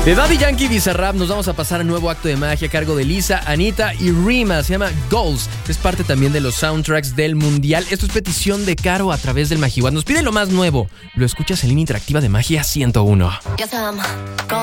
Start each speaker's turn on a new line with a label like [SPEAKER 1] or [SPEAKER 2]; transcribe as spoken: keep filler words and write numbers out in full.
[SPEAKER 1] De Daddy Yankee y Bizarrap nos vamos a pasar a nuevo acto de magia a cargo de Lisa, Anita y Rima. Se llama Goals. Es parte también de los soundtracks del Mundial. Esto es petición de Caro a través del Magiwat. Nos pide lo más nuevo. Lo escuchas en línea interactiva de Magia ciento uno.